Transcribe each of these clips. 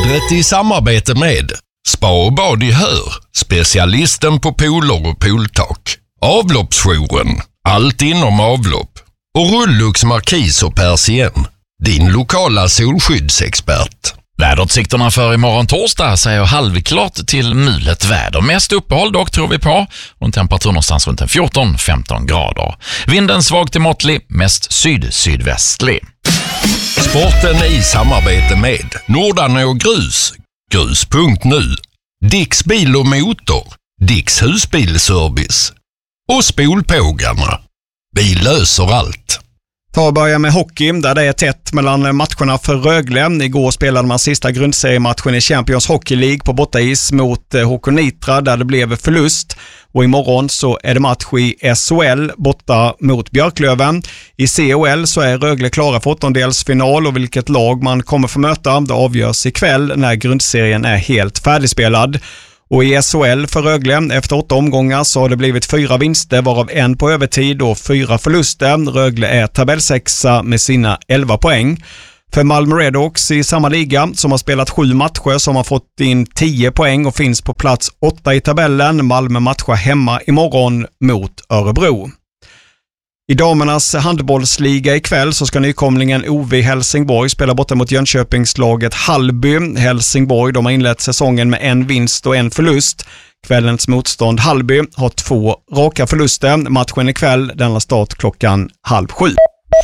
Vädret i samarbete med Spa och bad i Hör, specialisten på pooler och pooltak. Avloppsjouren, allt inom avlopp. Och Rullux Markis och Persien, din lokala solskyddsexpert. Väderutsikterna för imorgon torsdag säger halvklart till mulet väder. Mest uppehåll dock tror vi på och en temperatur någonstans runt 14-15 grader. Vinden svag till måttlig, mest syd-sydvästlig. Sporten i samarbete med Nordanå Grus, grus.nu, Dicks bil och motor, Dicks husbilservice och Spolpågarna. Vi löser allt. Ta och börja med hockey där det är tätt mellan matcherna för Rögle. Igår spelade man sista grundseriematchen i Champions Hockey League på bortais mot HK Nitra där det blev förlust. Och imorgon så är det match i SHL borta mot Björklöven. I CHL så är Rögle klara för åttondelsfinal och vilket lag man kommer få möta det avgörs ikväll när grundserien är helt färdigspelad. Och i SHL för Rögle efter 8 omgångar så har det blivit 4 vinster varav 1 på övertid och 4 förluster. Rögle är tabellsexa med sina 11 poäng. För Malmö Redhawks i samma liga som har spelat 7 matcher som har fått in 10 poäng och finns på plats 8 i tabellen. Malmö matchar hemma imorgon mot Örebro. I damernas handbollsliga ikväll så ska nykomlingen OV Helsingborg spela borta mot Jönköpingslaget Hallby. Helsingborg de har inlett säsongen med 1 vinst och 1 förlust. Kvällens motstånd Hallby har 2 raka förluster. Matchen ikväll den har start 6:30.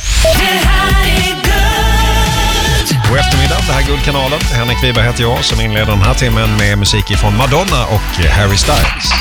God eftermiddag, det här är Guldkanalen. Henrik Wiberg heter jag som inleder den här timmen med musik från Madonna och Harry Styles.